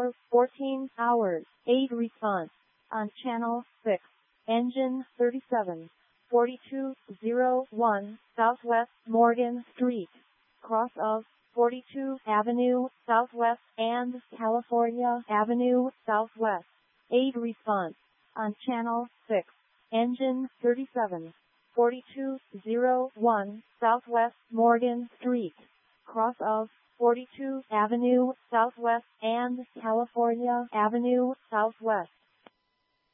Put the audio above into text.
of 14 hours. 8 response. On channel 6. Engine 37. 4201 Southwest Morgan Street. Cross of 42 Avenue Southwest and California Avenue Southwest. 8 response. On channel 6. Engine 37. 4201 Southwest Morgan Street. Cross of 42 Avenue Southwest and California Avenue Southwest.